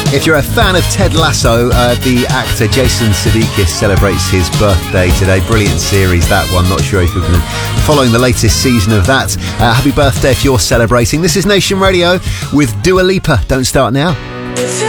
If you're a fan of Ted Lasso, the actor Jason Sudeikis celebrates his birthday today. Brilliant series, that one. Not sure if you've been following the latest season of that. Happy birthday if you're celebrating. This is Nation Radio with Dua Lipa. Don't start now.